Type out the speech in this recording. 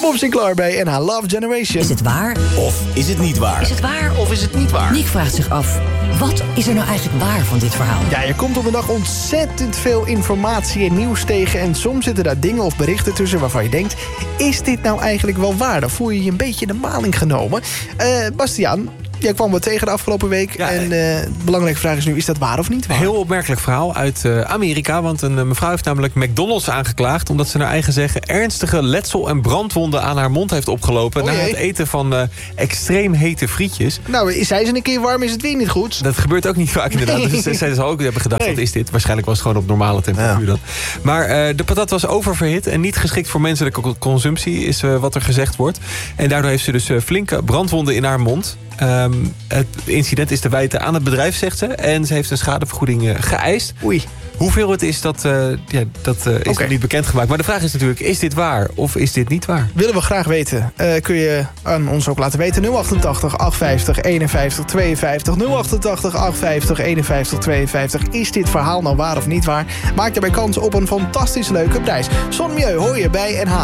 Bob Sinclair bij NH Love Generation. Is het waar? Of is het niet waar? Is het waar of is het niet waar? Nick vraagt zich af, wat is er nou eigenlijk waar van dit verhaal? Ja, je komt op een dag ontzettend veel informatie en nieuws tegen... en soms zitten daar dingen of berichten tussen waarvan je denkt... is dit nou eigenlijk wel waar? Dan voel je je een beetje de maling genomen. Bastiaan, jij kwam wat tegen de afgelopen week. Ja, en de belangrijke vraag is nu, is dat waar of niet waar? Heel opmerkelijk verhaal uit Amerika. Want een mevrouw heeft namelijk McDonald's aangeklaagd... omdat ze naar eigen zeggen ernstige letsel en brandwonden aan haar mond heeft opgelopen... na het eten van extreem hete frietjes. Nou, is zij ze een keer warm, is het weer niet goed. Dat gebeurt ook niet vaak inderdaad. Nee. Dus zij zal ook hebben gedacht, wat is dit? Waarschijnlijk was het gewoon op normale temperatuur dan. Maar de patat was oververhit en niet geschikt voor menselijke consumptie... is wat er gezegd wordt. En daardoor heeft ze dus flinke brandwonden in haar mond... Het incident is te wijten aan het bedrijf, zegt ze. En ze heeft een schadevergoeding geëist. Oei. Hoeveel het is, dat is nog niet bekendgemaakt. Maar de vraag is natuurlijk, is dit waar of is dit niet waar? Willen we graag weten. Kun je aan ons ook laten weten. 088 850 51 52. 088 850 51 52. Is dit verhaal nou waar of niet waar? Maak daarbij kans op een fantastisch leuke prijs. Zonmilieu hoor je bij NH.